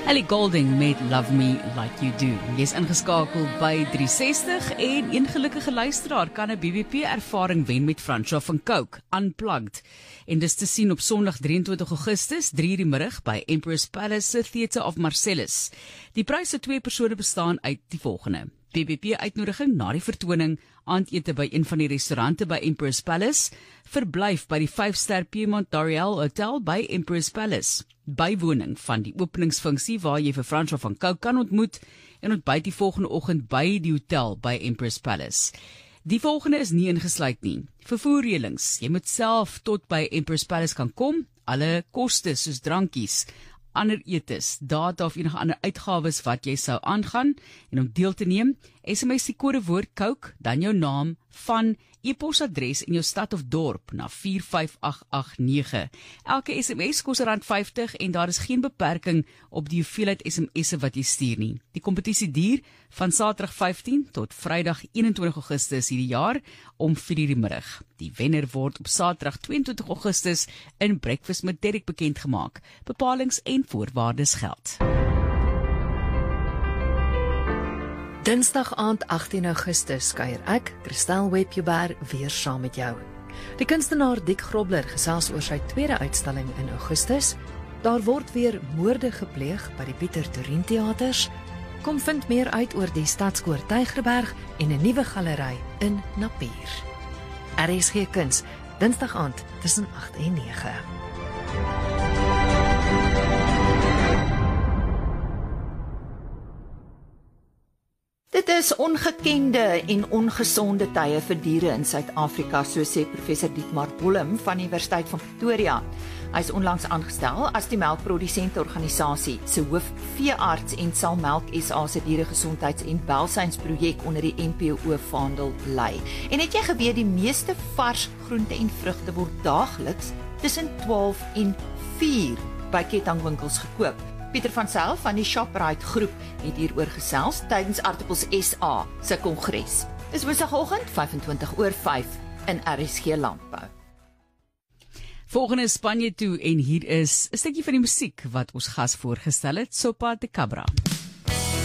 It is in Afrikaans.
Ellie Goulding met Love Me Like You Do. Jy is ingeskakel by 360 en een gelukkige luisteraar kan 'n BBP-ervaring wen met Francois van Cooke, Unplugged. En dis te sien op Sondag 23 Augustus, 3:00 die middag by Emperor's Palace Theatre of Marcellus. Die prys vir 2 persone bestaan uit die volgende: BBP-uitnodiging na die vertoning, aandete by een van die restaurante by Emperor's Palace, verblyf by die 5-ster Piedmont D'Oreal Hotel by Emperor's Palace, bywoning van die openingsfunksie waar jy vir Francois van Cooke kan ontmoet en ontbyt die volgende oggend by die hotel by Emperor's Palace. Die volgende is nie ingesluit nie. Vervoerreëlings, jy moet self tot by Emperor's Palace kan kom, alle koste soos drankies, ander etes, data of enige ander uitgawes wat jy sou aangaan en om deel te neem, SMS die kodewoord Cooke, dan jou naam, van, e-posadres in jou stad of dorp na 45889. Elke SMS kos R50 en daar is geen beperking op die hoeveelheid SMS'e wat jy stuur nie. Die kompetisie duur van Saterdag 15 tot Vrydag 21 Augustus hierdie jaar om 4:00 die middag. Die wenner word op Saterdag 22 Augustus in Breakfast met Derek bekend gemaak. Bepalings en voorwaardes geld. Dinsdag aand 18 Augustus kuier ek, Christel Webjuber, weer saam met jou. Die kunstenaar Dick Grobler gesels oor sy tweede uitstalling in Augustus. Daar word weer moorde gepleeg by die Pieter Toerien Theaters. Kom vind meer uit oor die Stadskoor Tygerberg en 'n nuwe galery in Napier. RSG Kuns, Dinsdag aand tussen 8 en 9. Dit is ongekende en ongesonde tye vir diere in Suid-Afrika, so sê professor Dietmar Bollem van die Universiteit van Pretoria. Hy is onlangs aangestel as die melkprodusenteorganisasie se hoofveearts en sal Melk SA se dieregesondheids- en welsynsprojek onder die NPO-vaandel lei. En het jy geweet die meeste vars groente en vrugte word daagliks tussen 12 en 4 by kettingwinkels gekoop? Pieter van Sail van die Shoprite groep het hieroor gesels tydens Aartappels SA se kongres. Dis Woensdagoggend 25:05 in RSG Landbou. Volgende is Spanje toe en hier is 'n stukkie van die musiek wat ons gas voorgestel het, Sopa de Cabra.